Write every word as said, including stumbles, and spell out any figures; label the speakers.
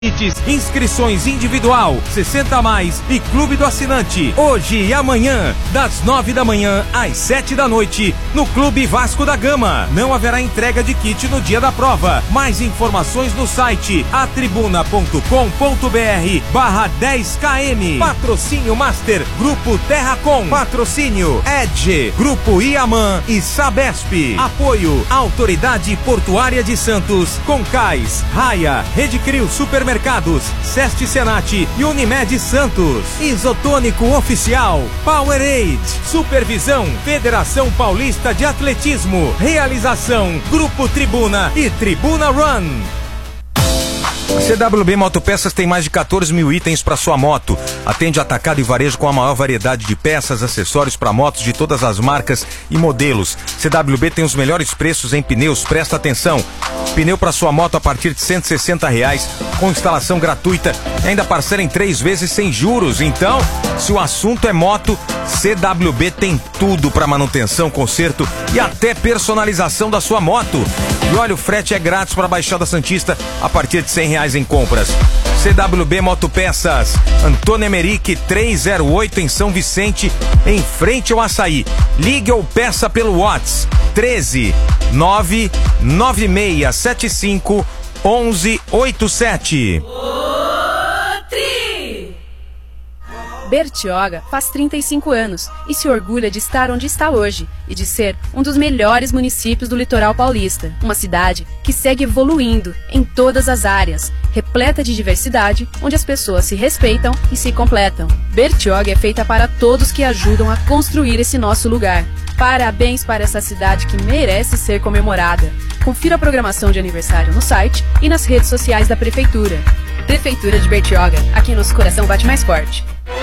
Speaker 1: Inscrições individual, sessenta a mais e Clube do Assinante. Hoje e amanhã, das nove da manhã às sete da noite, no Clube Vasco da Gama. Não haverá entrega de kit no dia da prova. Mais informações no site atribuna ponto com ponto br barra dez km. Patrocínio Master, Grupo Terracom. Patrocínio Edge, Grupo Iaman e Sabesp. Apoio Autoridade Portuária de Santos, Concais, Raia, Rede Crio Supermercados, Mercados, Seste Senat e Unimed Santos. Isotônico Oficial, Powerade, Supervisão, Federação Paulista de Atletismo, Realização, Grupo Tribuna e Tribuna Run. C W B Motopeças tem mais de quatorze mil itens para sua moto. Atende atacado e varejo com a maior variedade de peças, acessórios para motos de todas as marcas e modelos. C W B tem os melhores preços em pneus, presta atenção. Pneu para sua moto a partir de cento e sessenta reais, com instalação gratuita e ainda parcela em três vezes sem juros. Então, se o assunto é moto, C W B tem tudo para manutenção, conserto e até personalização da sua moto. E olha, o frete é grátis para a Baixada Santista a partir de cem reais em compras. C W B Motopeças, Antônio Emerick trezentos e oito em São Vicente, em frente ao Açaí. Ligue ou peça pelo WhatsApp treze nove nove seis sete cinco um um oito sete.
Speaker 2: Bertioga faz trinta e cinco anos e se orgulha de estar onde está hoje e de ser um dos melhores municípios do litoral paulista. Uma cidade que segue evoluindo em todas as áreas, repleta de diversidade, onde as pessoas se respeitam e se completam. Bertioga é feita para todos que ajudam a construir esse nosso lugar. Parabéns para essa cidade que merece ser comemorada. Confira a programação de aniversário no site e nas redes sociais da Prefeitura. Prefeitura de Bertioga, aqui nosso coração bate mais forte.